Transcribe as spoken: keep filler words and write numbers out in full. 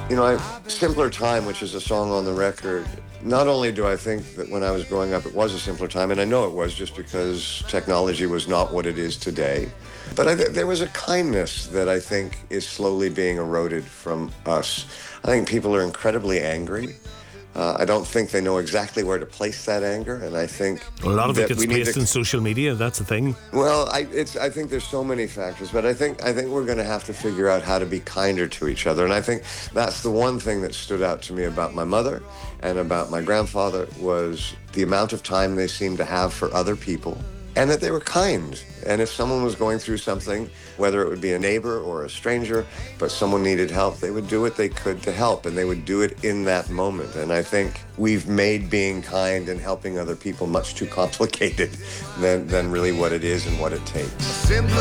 You know, I, Simpler Time, which is a song on the record, not only do I think that when I was growing up it was a simpler time, and I know it was just because technology was not what it is today, but I th- there was a kindness that I think is slowly being eroded from us. I think people are incredibly angry. Uh, I don't think they know exactly where to place that anger, and I think A lot of it that gets we need placed to. in social media. That's the thing. Well, I it's I think there's so many factors, but I think I think we're going to have to figure out how to be kinder to each other. And I think that's the one thing that stood out to me about my mother and about my grandfather was the amount of time they seemed to have for other people and that they were kind. And if someone was going through something, whether it would be a neighbor or a stranger, but someone needed help, they would do what they could to help, and they would do it in that moment. And I think we've made being kind and helping other people much too complicated than, than really what it is and what it takes.